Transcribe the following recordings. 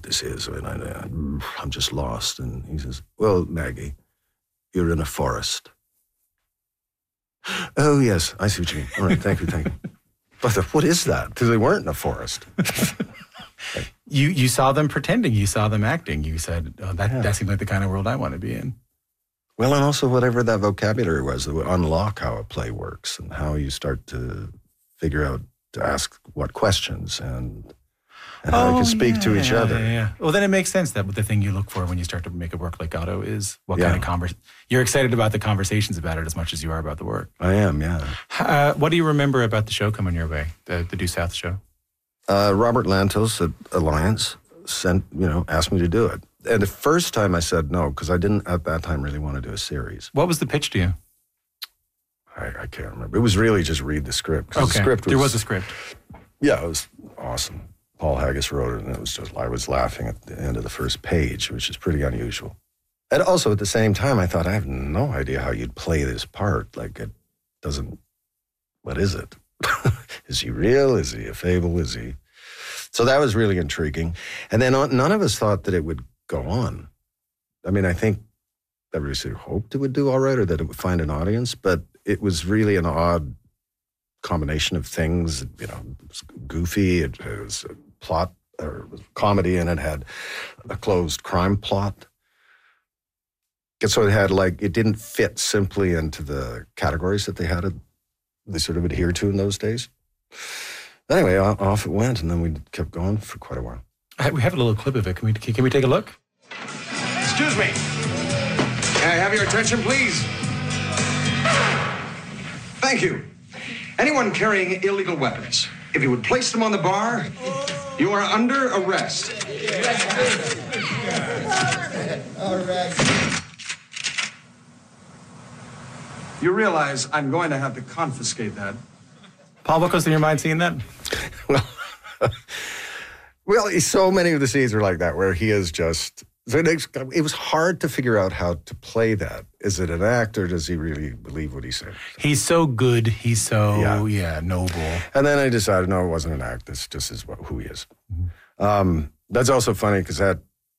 what this is. I mean, I'm just lost. And he says, well, Maggie, you're in a forest. Oh, yes, I see what you mean. All right, thank you. But what is that? Because they weren't in a forest. You saw them pretending. You saw them acting. You said, that seems like the kind of world I want to be in. Well, and also whatever that vocabulary was that would unlock how a play works and how you start to figure out to ask what questions and how you can speak to each other. Yeah. Well, then it makes sense that the thing you look for when you start to make a work like Otto is what kind of conversation. You're excited about the conversations about it as much as you are about the work. I am, yeah. What do you remember about the show coming your way, the Due South show? Robert Lantos at Alliance asked me to do it. And the first time I said no, because I didn't at that time really want to do a series. What was the pitch to you? I can't remember. It was really just read the script. Okay, there was a script. Yeah, it was awesome. Paul Haggis wrote it, and it was just, I was laughing at the end of the first page, which is pretty unusual. And also at the same time, I thought, I have no idea how you'd play this part. Like, it doesn't, what is it? Is he real? Is he a fable? Is he? So that was really intriguing. And then none of us thought that it would go on. I mean, I think everybody sort of hoped it would do all right or that it would find an audience, but it was really an odd combination of things. You know, it was goofy, it was a plot, or comedy, and it had a closed crime plot. And so it had it didn't fit simply into the categories that they sort of adhered to in those days. Anyway, off it went, and then we kept going for quite a while. We have a little clip of it. Can we take a look? Excuse me. Can I have your attention, please? Thank you. Anyone carrying illegal weapons, if you would place them on the bar, you are under arrest. All right. You realize I'm going to have to confiscate that. Paul, what goes through your mind seeing that? Well, so many of the scenes are like that, where he is just... It was hard to figure out how to play that. Is it an act, or does he really believe what he's saying? He's so good. He's so, noble. And then I decided, no, it wasn't an act. This just is who he is. Mm-hmm. That's also funny, because I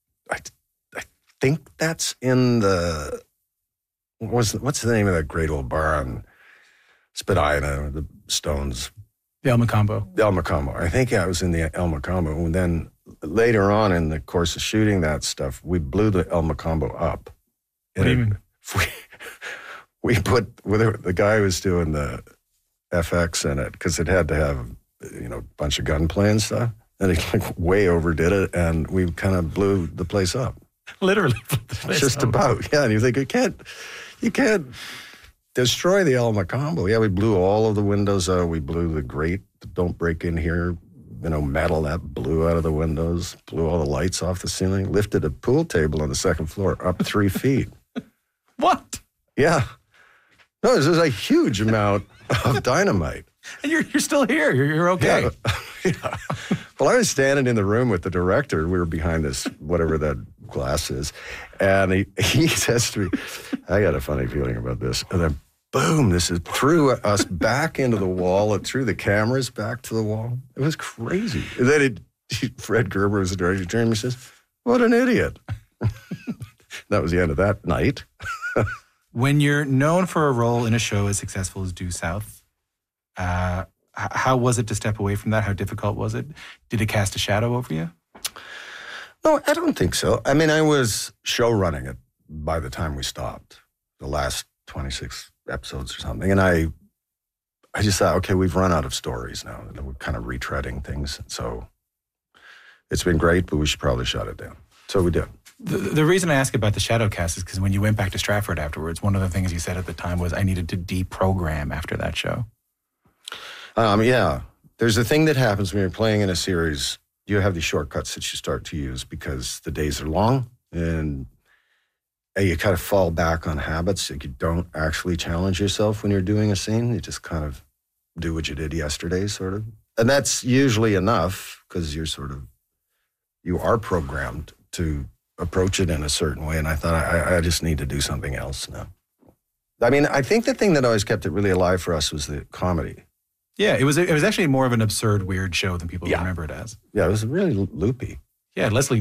think that's in the... What's the name of that great old bar on Spadina, the Stones? The El Macambo. The El Macambo. I think I was in the El Macambo. And then later on in the course of shooting that stuff, we blew the El Macambo up. What do you mean? We put, the guy who was doing the FX in it, because it had to have, a bunch of gunplay and stuff. And he way overdid it, and we kind of blew the place up. Literally blew the place Just up. about, yeah. And you think, you can't destroy the El Macambo. Yeah, we blew all of the windows out. We blew the grate, don't break in here, metal that blew out of the windows, blew all the lights off the ceiling, lifted a pool table on the second floor up 3 feet. What? Yeah. No, this is a huge amount of dynamite. And you're still here. You're okay. Yeah. Well, I was standing in the room with the director. We were behind this, whatever that glass is. And he says to me, I got a funny feeling about this. And then, boom, this is threw us back into the wall. It threw the cameras back to the wall. It was crazy. And then Fred Gerber was the director. Jeremy says, what an idiot. That was the end of that night. When you're known for a role in a show as successful as Due South, how was it to step away from that? How difficult was it? Did it cast a shadow over you? No, I don't think so. I mean, I was show running it by the time we stopped, the last 26 episodes or something. And I just thought, okay, we've run out of stories now. We're kind of retreading things. So it's been great, but we should probably shut it down. So we did. The reason I ask about the shadow cast is because when you went back to Stratford afterwards, one of the things you said at the time was, I needed to deprogram after that show. Yeah. There's a thing that happens when you're playing in a series. You have these shortcuts that you start to use because the days are long, and you kind of fall back on habits. Like, you don't actually challenge yourself when you're doing a scene. You just kind of do what you did yesterday, sort of. And that's usually enough, because you are programmed to approach it in a certain way. And I thought, I just need to do something else now. I mean, I think the thing that always kept it really alive for us was the comedy. Yeah, it was actually more of an absurd, weird show than people remember it as. Yeah, it was really loopy. Yeah, Leslie